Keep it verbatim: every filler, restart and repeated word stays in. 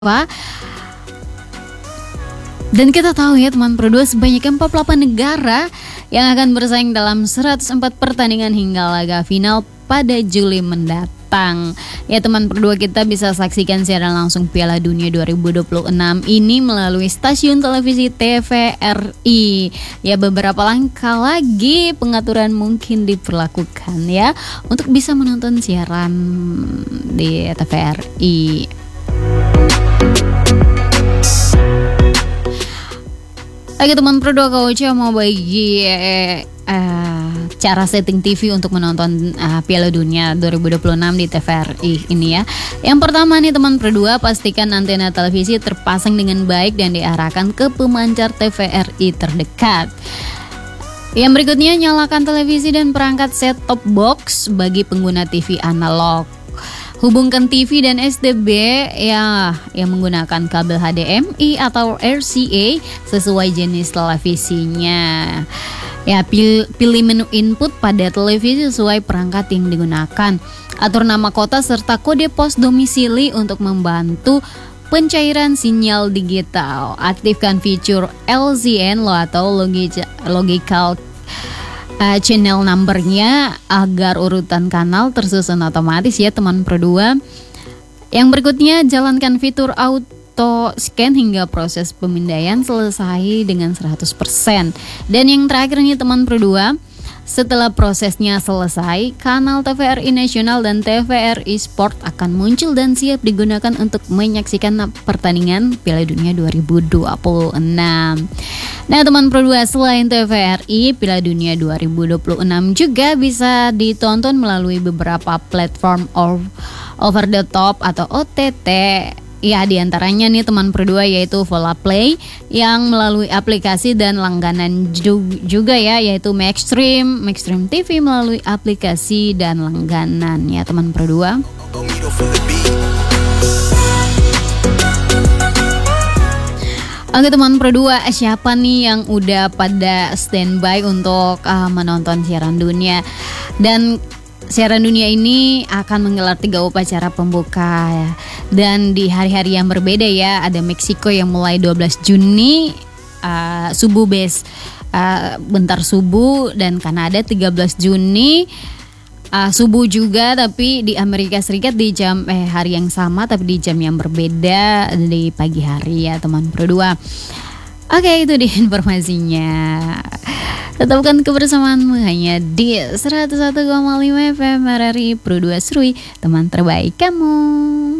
Pak. Dan kita tahu ya teman Pro dua, sebanyak empat puluh delapan negara yang akan bersaing dalam seratus empat pertandingan hingga laga final pada Juli mendatang. Ya teman Pro dua, kita bisa saksikan siaran langsung Piala Dunia dua ribu dua puluh enam ini melalui stasiun televisi T V R I. Ya beberapa langkah lagi pengaturan mungkin diperlakukan ya untuk bisa menonton siaran di T V R I. Oke teman Pro dua, kalau Uca mau bagi eh, eh, cara setting T V untuk menonton eh, Piala Dunia dua ribu dua puluh enam di T V R I ini ya. Yang pertama nih teman Pro dua, pastikan antena televisi terpasang dengan baik dan diarahkan ke pemancar T V R I terdekat. Yang berikutnya, nyalakan televisi dan perangkat set-top box bagi pengguna T V analog. Hubungkan T V dan S D B ya yang menggunakan kabel H D M I atau R C A sesuai jenis televisinya. Ya, pilih, pilih menu input pada televisi sesuai perangkat yang digunakan. Atur nama kota serta kode pos domisili untuk membantu pencairan sinyal digital. Aktifkan fitur L Z N lo atau logical Uh, channel numbernya agar urutan kanal tersusun otomatis ya teman Pro dua. Yang berikutnya, jalankan fitur auto scan hingga proses pemindaian selesai dengan seratus persen. Dan yang terakhir nih teman Pro dua, setelah prosesnya selesai, kanal T V R I Nasional dan T V R I Sport akan muncul dan siap digunakan untuk menyaksikan pertandingan Piala Dunia dua ribu dua puluh enam. Nah teman Pro dua, selain T V R I, Piala Dunia dua ribu dua puluh enam juga bisa ditonton melalui beberapa platform over the top atau O T T. Ya, diantaranya nih teman Pro dua yaitu Vola Play yang melalui aplikasi dan langganan juga ya, yaitu Maxstream, Maxstream T V melalui aplikasi dan langganan ya teman Pro dua. Oke teman Pro dua, siapa nih yang udah pada standby untuk uh, menonton siaran dunia? Dan siaran dunia ini akan menggelar tiga upacara pembuka ya. Dan di hari-hari yang berbeda ya. Ada Meksiko yang mulai dua belas Juni uh, subuh bes uh, bentar subuh, dan Kanada tiga belas Juni uh, subuh juga, tapi di Amerika Serikat di jam eh hari yang sama tapi di jam yang berbeda di pagi hari ya teman Pro dua. Oke, itu dia informasinya. Tetapkan kebersamaanmu hanya di seratus satu koma lima F M R R I Pro dua Serui, teman terbaik kamu.